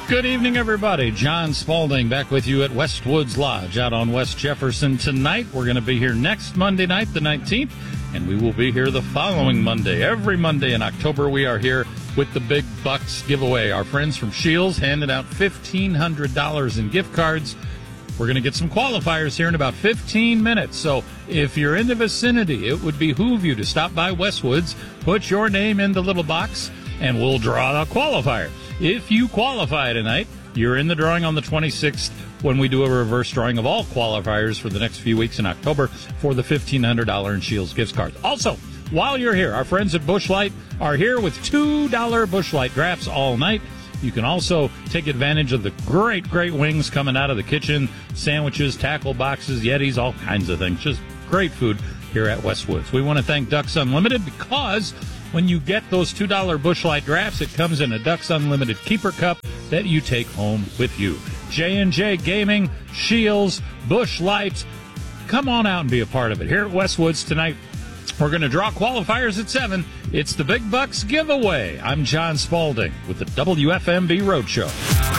Good evening, everybody. John Spaulding back with you at Westwoods Lodge out on West Jefferson tonight. We're going to be here next Monday night, the 19th, and we will be here the following Monday. Every Monday in October, we are here with the Big Bucks giveaway. Our friends from Shields handed out $1,500 in gift cards. We're going to get some qualifiers here in about 15 minutes. So if you're in the vicinity, it would behoove you to stop by Westwoods, put your name in the little box, and we'll draw a qualifier. If you qualify tonight, you're in the drawing on the 26th when we do a reverse drawing of all qualifiers for the next few weeks in October for the $1,500 in Shields gift cards. Also, while you're here, our friends at Busch Light are here with $2 Busch Light drafts all night. You can also take advantage of the great wings coming out of the kitchen, sandwiches, tackle boxes, Yetis, all kinds of things. Just great food here at Westwoods. We want to thank Ducks Unlimited because when you get those $2 Busch Light drafts, it comes in a Ducks Unlimited Keeper Cup that you take home with you. J&J Gaming, Shields, Busch Light, come on out and be a part of it. Here at Westwoods tonight, we're going to draw qualifiers at 7. It's the Big Bucks giveaway. I'm John Spaulding with the WFMB Roadshow.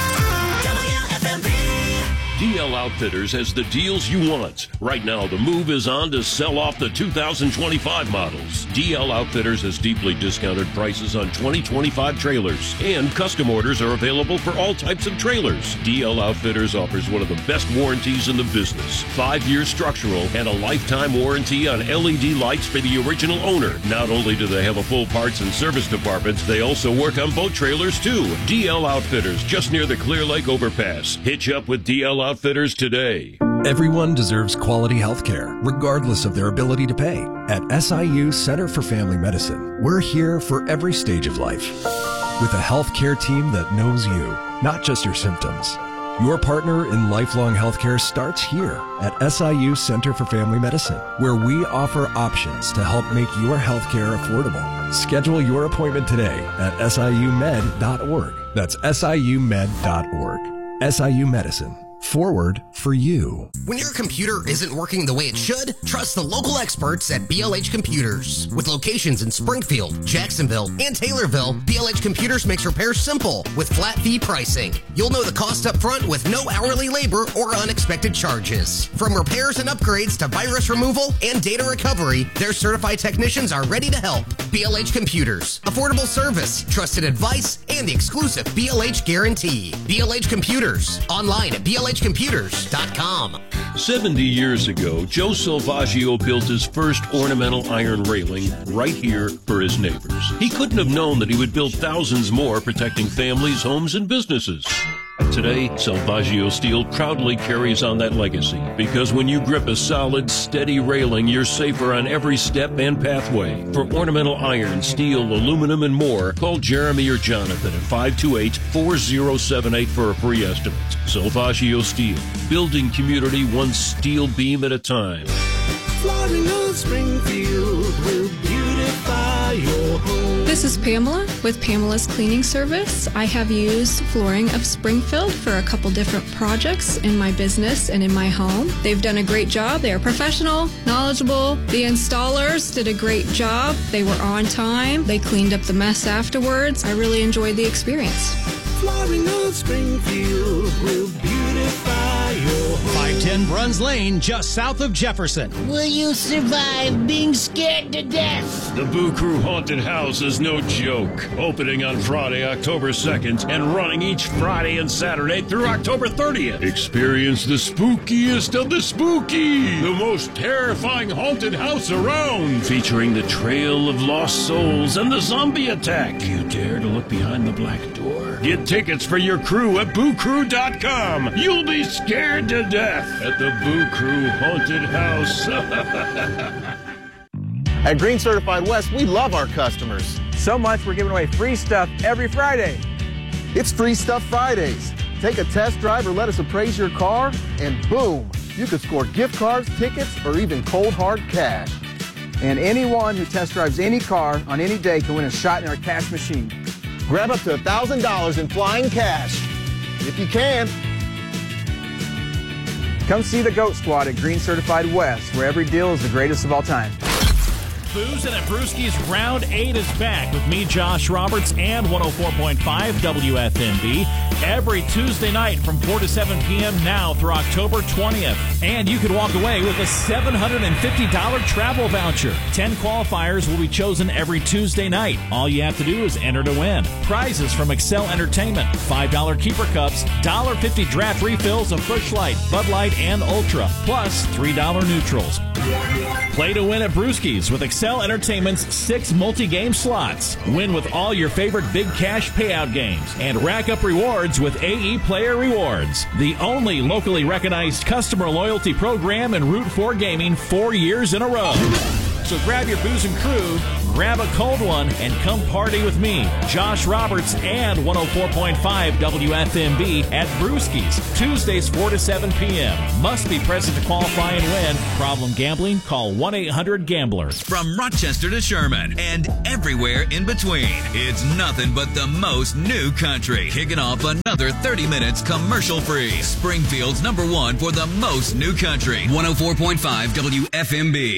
DL Outfitters has the deals you want. Right now, the move is on to sell off the 2025 models. DL Outfitters has deeply discounted prices on 2025 trailers, and custom orders are available for all types of trailers. DL Outfitters offers one of the best warranties in the business. 5-year structural and a lifetime warranty on LED lights for the original owner. Not only do they have a full parts and service department, they also work on boat trailers too. DL Outfitters, just near the Clear Lake Overpass. Hitch up with DL Outfitters today. Everyone deserves quality health care, regardless of their ability to pay. At SIU Center for Family Medicine, we're here for every stage of life. With a health care team that knows you, not just your symptoms. Your partner in lifelong health care starts here at SIU Center for Family Medicine, where we offer options to help make your health care affordable. Schedule your appointment today at SIUmed.org. That's SIUmed.org. SIU Medicine. Forward for you. When your computer isn't working the way it should, trust the local experts at BLH Computers. With locations in Springfield, Jacksonville, and Taylorville, BLH Computers makes repairs simple with flat fee pricing. You'll know the cost up front with no hourly labor or unexpected charges. From repairs and upgrades to virus removal and data recovery, their certified technicians are ready to help. BLH Computers. Affordable service, trusted advice, and the exclusive BLH guarantee. BLH Computers. Online at BLHcomputers.com. 70 years ago, Joe Salvaggio built his first ornamental iron railing right here for his neighbors. He couldn't have known that he would build thousands more protecting families, homes, and businesses. Today, Salvaggio Steel proudly carries on that legacy because when you grip a solid, steady railing, you're safer on every step and pathway. For ornamental iron, steel, aluminum, and more, call Jeremy or Jonathan at 528-4078 for a free estimate. Salvaggio Steel, building community one steel beam at a time. Flooring of Springfield will beautify your home. This is Pamela with Pamela's Cleaning Service. I have used Flooring of Springfield for a couple different projects in my business and in my home. They've done a great job. They are professional, knowledgeable. The installers did a great job. They were on time. They cleaned up the mess afterwards. I really enjoyed the experience. Flooring of Springfield will beautify your home. 510 Bruns Lane, just south of Jefferson. Will you survive being scared to death? The Boo Crew Haunted House is no joke. Opening on Friday, October 2nd, and running each Friday and Saturday through October 30th. Experience the spookiest of the spooky. The most terrifying haunted house around. Featuring the Trail of Lost Souls and the Zombie Attack. You dare to look behind the black door? Get tickets for your crew at BooCrew.com. You'll be scared to death at the Boo Crew Haunted House. At Green Certified West, we love our customers. So much we're giving away free stuff every Friday. It's Free Stuff Fridays. Take a test drive or let us appraise your car, and boom, you could score gift cards, tickets, or even cold hard cash. And anyone who test drives any car on any day can win a shot in our cash machine. Grab up to $1,000 in flying cash, if you can. Come see the GOAT Squad at Green Certified West, where every deal is the greatest of all time. Boozin' at Brewski's Round 8 is back with me, Josh Roberts, and 104.5 WFMB every Tuesday night from 4 to 7 p.m. now through October 20th. And you could walk away with a $750 travel voucher. 10 qualifiers will be chosen every Tuesday night. All you have to do is enter to win. Prizes from Excel Entertainment, $5 keeper cups, $1.50 draft refills of Busch Light, Bud Light, and Ultra, plus $3 neutrals. Play to win at Brewski's with Excel Entertainment's 6 multi-game slots. Win with all your favorite big cash payout games and rack up rewards with AE Player Rewards, the only locally recognized customer loyalty program in Route 4 Gaming 4 years in a row. So grab your booze and crew, grab a cold one, and come party with me, Josh Roberts, and 104.5 WFMB at Brewski's, Tuesdays 4 to 7 p.m. Must be present to qualify and win. Problem gambling? Call 1-800-GAMBLER. From Rochester to Sherman and everywhere in between, it's nothing but the most new country. Kicking off another 30 minutes commercial-free. Springfield's #1 for the most new country. 104.5 WFMB.